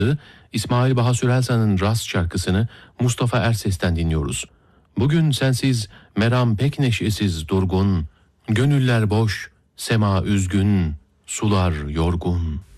İsmail Baha Sürelsan'ın Rast şarkısını Mustafa Erses'ten dinliyoruz. Bugün sensiz meram pek neşesiz durgun, gönüller boş, sema üzgün, sular yorgun.